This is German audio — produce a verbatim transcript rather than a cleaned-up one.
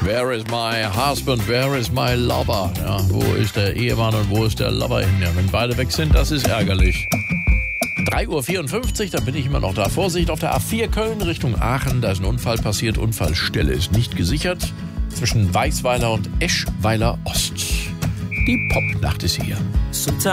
Where is my husband, where is my lover? Ja, wo ist der Ehemann und wo ist der Lover hin? Ja, wenn beide weg sind, das ist ärgerlich. drei Uhr vierundfünfzig, dann bin ich immer noch da. Vorsicht auf der A vier Köln Richtung Aachen. Da ist ein Unfall passiert. Unfallstelle ist nicht gesichert. Zwischen Weißweiler und Eschweiler Ost. Die Popnacht ist hier.